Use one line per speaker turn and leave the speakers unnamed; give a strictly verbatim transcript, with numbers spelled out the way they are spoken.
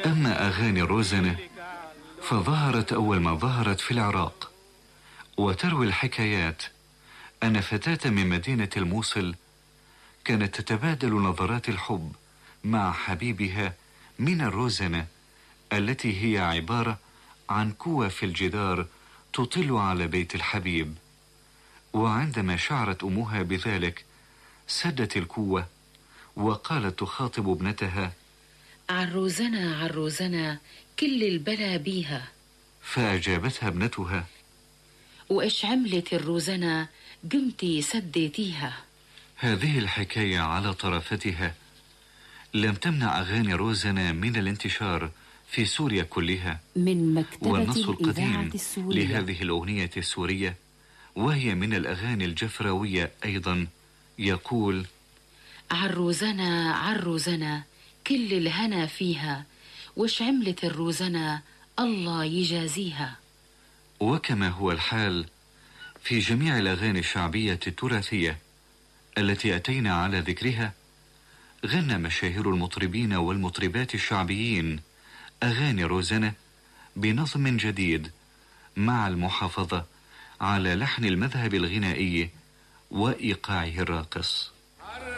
أما أغاني الروزنة فظهرت أول ما ظهرت في العراق، وتروي الحكايات أن فتاة من مدينة الموصل كانت تتبادل نظرات الحب مع حبيبها من الروزنة التي هي عبارة عن كوة في الجدار تطل على بيت الحبيب. وعندما شعرت أمها بذلك سدت الكوة وقالت تخاطب ابنتها:
عالروزنة عالروزنة كل البلا بيها.
فأجابتها ابنتها:
وإيش عملت الروزنة قمتي سديتيها.
هذه الحكاية على طرفتها لم تمنع أغاني روزنة من الانتشار في سوريا كلها.
من مكتبة
والنص
الإذاعة
القديم
السورية
لهذه الأغنية السورية، وهي من الأغاني الجفراوية أيضا، يقول:
عالروزنة عالروزنة كل الهنا فيها، وش عملت الروزنة الله يجازيها.
وكما هو الحال في جميع الأغاني الشعبية التراثية التي أتينا على ذكرها، غنى مشاهير المطربين والمطربات الشعبيين أغاني روزنة بنظم جديد مع المحافظة على لحن المذهب الغنائي وإيقاعه الراقص.